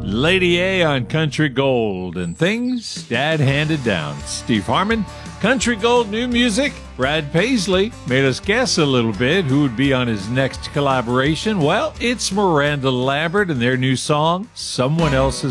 Lady A on Country Gold, and things Dad handed down. Steve Harmon, Country Gold new music. Brad Paisley made us guess a little bit who would be on his next collaboration. Well, it's Miranda Lambert and their new song, Someone Else's